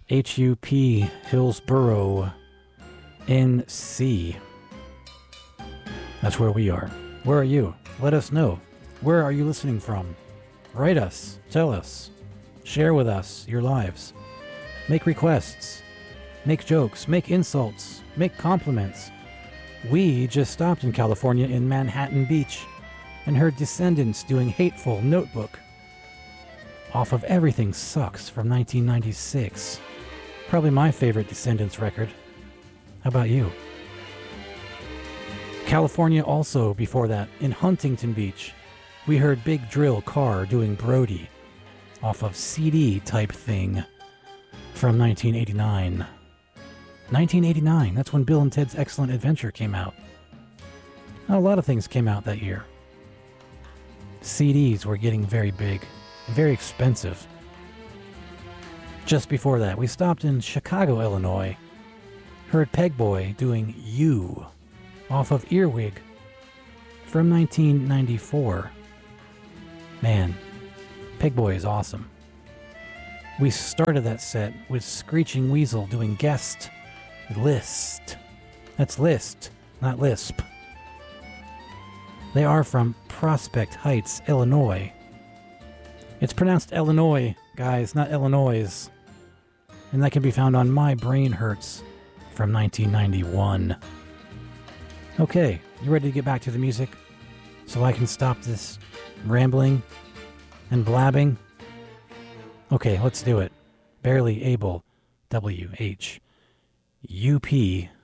HUP Hillsboro, NC. That's where we are. Where are you? Let us know. Where are you listening from? Write us. Tell us. Share with us your lives. Make requests. Make jokes. Make insults. Make compliments. We just stopped in California in Manhattan Beach and heard Descendants doing Hateful Notebook off of Everything Sucks from 1996. Probably my favorite Descendants record. How about you? California also, before that, in Huntington Beach, we heard Big Drill Car doing Brody off of CD Type Thing from 1989. 1989, that's when Bill and Ted's Excellent Adventure came out. A lot of things came out that year. CDs were getting very big, very expensive. Just before that, we stopped in Chicago, Illinois, heard Pegboy doing You off of Earwig from 1994. Man, Pegboy is awesome. We started that set with Screeching Weasel doing Guest List. That's List, not Lisp. They are from Prospect Heights, Illinois. It's pronounced Illinois, guys, not Illinois. And that can be found on My Brain Hurts from 1991. Okay, you ready to get back to the music so I can stop this rambling and blabbing? Okay, let's do it. Barely Able, WHUP